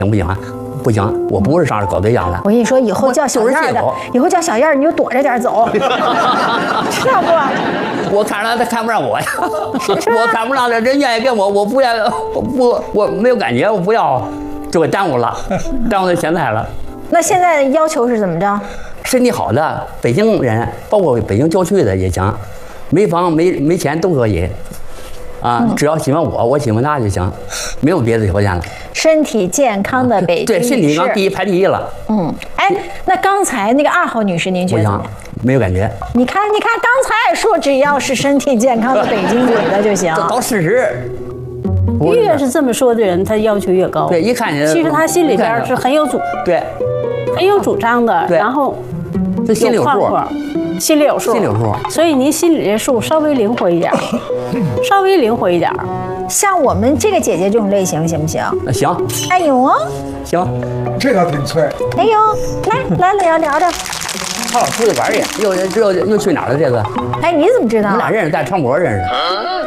行不行啊？不行，我不是上这搞对象的。 我跟你说，以后叫小燕的，以后叫小燕你就躲着点走，知道不？ 我看上他看不上我呀，我看不上他，人愿意跟我，我不要，我没有感觉，我不要，就给耽误了，耽误到现在了。 那现在要求是怎么着？ 身体好的北京人，包括北京郊区的也行，没房没钱都可以。只要喜欢我喜欢他就行，没有别的条件了。 身体健康的北京对，身体健康排第一了。 哎，那刚才那个2号女士，您觉得怎么样？ 没有感觉。 你看，刚才说只要是身体健康的北京女的就行。 到40， 越是这么说的人，他要求越高。 对，一看见， 其实他心里边是很有很有主张的，然后这心里有数。 心里有数，所以您心里这数稍微灵活一点，稍微灵活一点。 像我们这个姐姐这种类型行不行？ 行。 哎呦， 行， 这个挺脆。 哎呦，来聊着。 他老出去玩去，又去哪儿了？这个？ 哎，你怎么知道？ 我俩认识，在昌博认识的。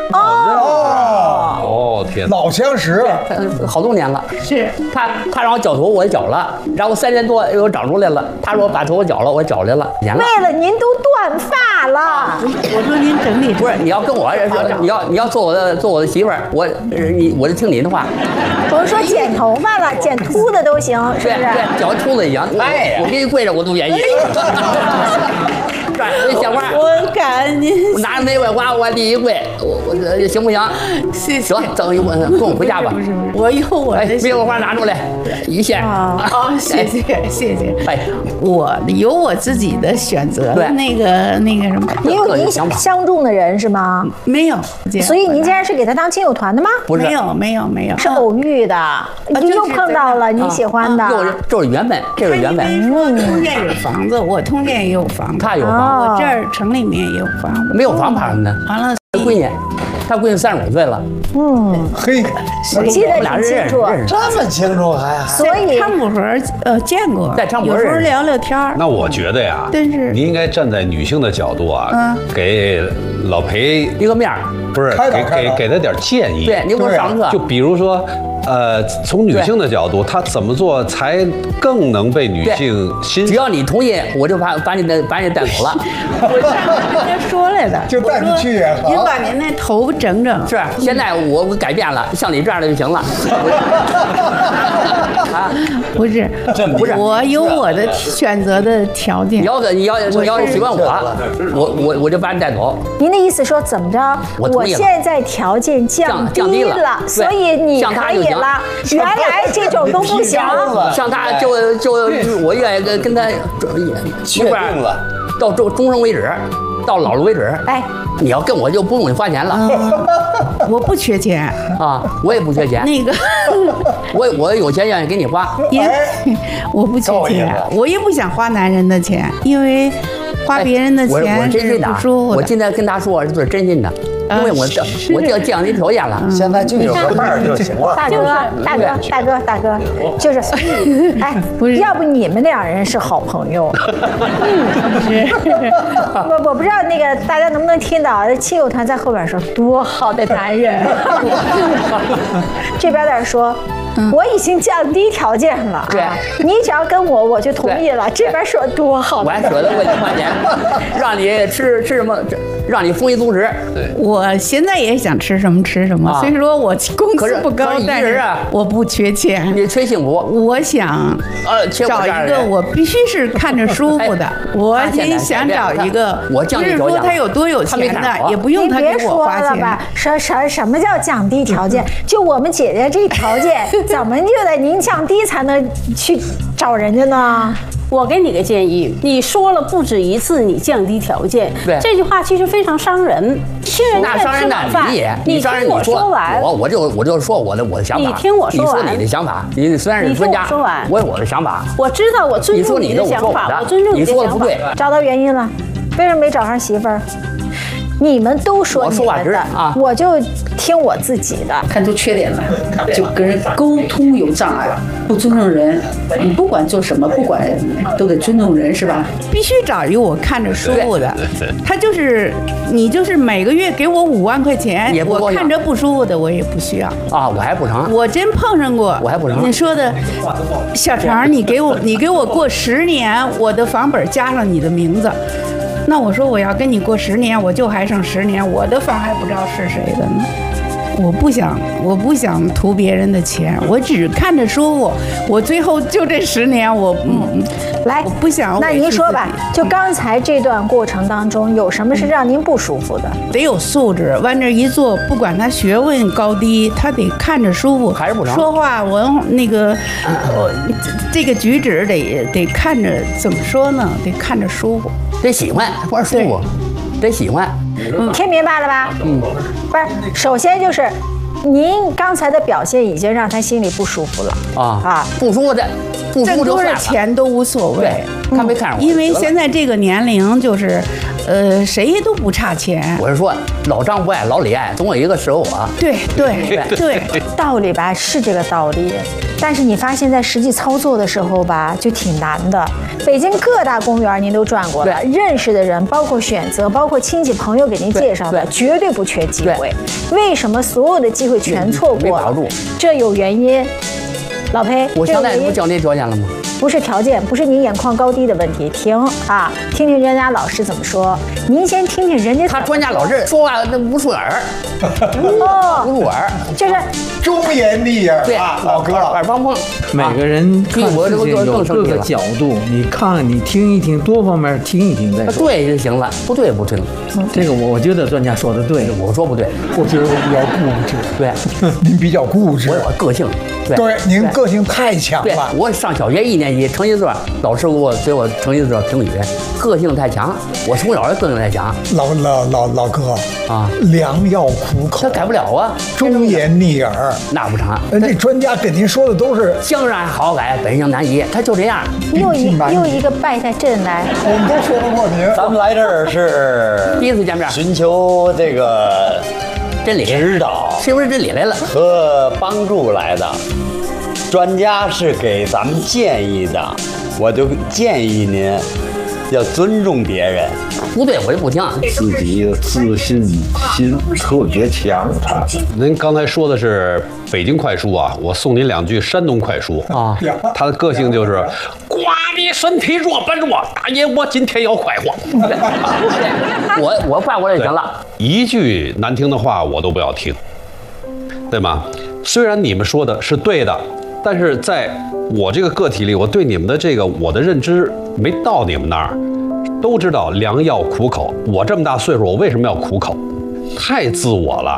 哦，天，老相识， 好多年了。 是他让我绞头，我也绞了，然后3年多又长出来了。他说把头绞了，我绞来了。 为了您都断发了， 我说您整理不是你要跟我，你要做我的媳妇儿，我就听你的话。 我说剪头发了，剪秃的都行，是不是？ 对，绞秃子也行。我给你跪着我都愿意。小花， 我感恩您。 我拿着玫瑰花，我第一跪，我行不行？ 谢谢。 行，等一会跟我回家吧。 不是，我有我的玫瑰花拿出来，一线。 谢谢。 哎， 我有我自己的选择。 对， 那个什么， 你有您相中的人是吗？ 没有。 所以您竟然是给他当亲友团的吗？ 不是， 没有， 是偶遇的，又碰到了你喜欢的。 就是缘分，这是缘分。 通县有房子，我通县也有房子， 他有房。 我这儿城里面也有房子， 没有房怕什么呢？ 完了， 他闺女35岁了。 嘿， 我记得挺清楚， 这么清楚还。 所以昌普河见过， 在昌普河有时候聊聊天。 那我觉得呀， 但是你应该站在女性的角度啊，给老裴一个面儿， 不是给他点建议。 对，你给我上课。 就比如说。从女性的角度，她怎么做才更能被女性欣赏？ 只要你同意，我就把你带走了。 我上次跟他说来的， 就带你去也好。 您把您那头整整。 是，现在我改变了，像你这样的就行了。 不是，我有我的选择的条件。 你要喜欢我就把你带走。 您的意思说怎么着？我现在条件降低了，所以你可以了。原来这种都不行。 像他就我愿意跟他一块儿到终生为止，到老了为止。 哎， 你要跟我就不用你花钱了。 我不缺钱啊，我也不缺钱。 那个， 我有钱愿意给你花。 我不缺钱，我也不想花男人的钱，因为花别人的钱我真心的。我今天跟他说这是真心的。因为我就降低条件了， 现在就有个伴儿就行了。 大哥，就是，哎，要不你们2人是好朋友。我不知道那个大家能不能听到，亲友团在后边说多好的男人，这边在说。我已经降低条件了， 对， 你只要跟我就同意了。这边说多好， 我还舍得为你花钱，让你吃什么，让你丰衣足食。 对，我现在也想吃什么吃什么，虽说我工资不高，但是我不缺钱， 你缺幸福。 我想找一个我必须是看着舒服的，我也想找一个，不是说他有多有钱的，也不用他给我花钱吧。 什么叫降低条件？就我们姐姐这条件。怎么就得您降低才能去找人家呢？ 我给你个建议，你说了不止一次，你降低条件， 对这句话其实非常伤人。听人家吃晚饭，你听我说完， 我就说我的想法。 你听我说完， 你说你的想法，你虽然是专家，我有我的想法。 我知道，我尊重你的想法，我尊重你的想法。 你说的不对， 找到原因了，为什么没找上媳妇儿？你们都说你们的，我就听我自己的。 看出缺点来，就跟人沟通有障碍。 不尊重人，你不管做什么，不管都得尊重人，是吧？必须找一个我看着舒服的。他就是你，就是每个月给我5万块钱，我看着不舒服的我也不需要啊，我还不成。 我真碰上过， 我还不成。 你说的，小常，你给我过10年，我的房本加上你的名字。那我说我要跟你过10年，我就还剩10年，我的房还不知道是谁的呢。我不想图别人的钱，我只看着舒服。我最后就这10年， 来， 我不想。 那您说吧，就刚才这段过程当中，有什么是让您不舒服的？ 得有素质，往这一坐，不管他学问高低，他得看着舒服。 还是不成。 说话那个，这个举止得看着，怎么说呢？得看着舒服， 得喜欢，不是舒服，得喜欢。 听明白了吧？不是，首先就是您刚才的表现已经让他心里不舒服了不舒服的，不舒服就算了， 挣多少钱都无所谓。 他没看上我， 因为现在这个年龄就是，谁都不差钱。 我是说，老张不爱，老李爱，总有一个适合我。 对， 道理吧是这个道理，但是你发现在实际操作的时候吧，就挺难的。北京各大公园您都转过了，认识的人，包括选择，包括亲戚朋友给您介绍的，绝对不缺机会。为什么所有的机会全错过了？这有原因。老裴， 我现在不教你条件了吗？ 不是条件，不是您眼眶高低的问题。听啊，听听人家老师怎么说。您先听听人家。 他专家老师说话那不顺耳。不入耳， 就是忠言逆耳啊，老哥。 耳旁风。 每个人看事情有各个角度，你看你听一听，多方面听一听再说。 对就行了，不对不听。 这个我觉得专家说的对， 我说不对。 我觉得我比较固执。 对， 您比较固执。 我有个性。 对，您个性太强了。 我上小学1年级成绩字，老师给我成绩字评语，个性太强。我从小就个性太强。 老哥啊， 良药苦口， 他改不了啊。 忠言逆耳， 那不成。 这专家跟您说的都是江山好改，本性难移，他就这样。 又一个败下阵来。 我们都说不过您。 咱们来这儿是第一次见面， 寻求这个真理指导， 是不是真理来了？ 和帮助来的。专家是给咱们建议的，我就建议您要尊重别人。 不对，我就不听。 自己自信心特别强。 您刚才说的是北京快书啊，我送您2句山东快书啊。他的个性就是瓜你身体弱不弱？大爷，我今天要快活。 我怪我也行了。 一句难听的话我都不要听，对吗？虽然你们说的是对的，但是在我这个个体里，我对你们的这个我的认知没到你们那儿。都知道良药苦口，我这么大岁数，我为什么要苦口？太自我了。